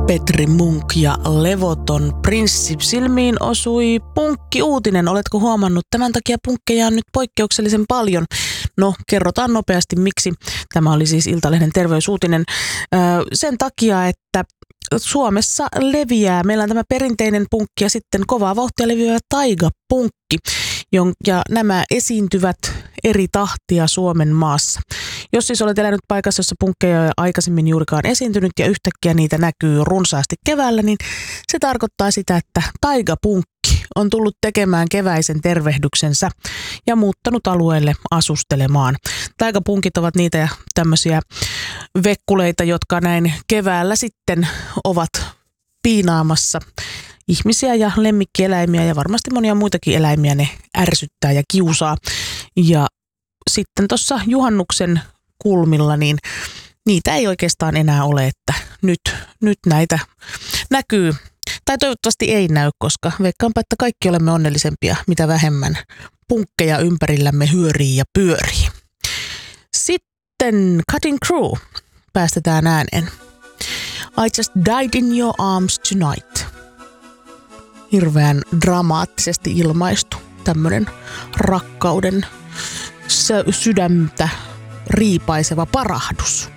Petri Munk ja levoton prinssi. Silmiin osui punkki-uutinen. Oletko huomannut? Tämän takia punkkeja on nyt poikkeuksellisen paljon. No, kerrotaan nopeasti miksi. Tämä oli siis Iltalehden terveysuutinen. Sen takia, että Suomessa leviää. Meillä on tämä perinteinen punkki ja sitten kovaa vauhtia leviävä taigapunkki. Ja nämä esiintyvät eri tahtia Suomen maassa. Jos siis olet elänyt paikassa, jossa punkkeja ei ole aikaisemmin juurikaan esiintynyt ja yhtäkkiä niitä näkyy runsaasti keväällä, niin se tarkoittaa sitä, että taigapunkki on tullut tekemään keväisen tervehdyksensä ja muuttanut alueelle asustelemaan. Taigapunkit ovat niitä tämmöisiä vekkuleita, jotka näin keväällä sitten ovat piinaamassa ihmisiä ja lemmikkieläimiä ja varmasti monia muitakin eläimiä ne ärsyttää ja kiusaa. Ja sitten tuossa juhannuksen kulmilla, niin niitä ei oikeastaan enää ole, että nyt näitä näkyy. Tai toivottavasti ei näy, koska veikkaanpa, että kaikki olemme onnellisempia, mitä vähemmän punkkeja ympärillämme hyörii ja pyörii. Sitten Cutting Crew päästetään ääneen. I just died in your arms tonight. Hirveän dramaattisesti ilmaistu tämmöinen rakkauden sydäntä riipaiseva parahdus.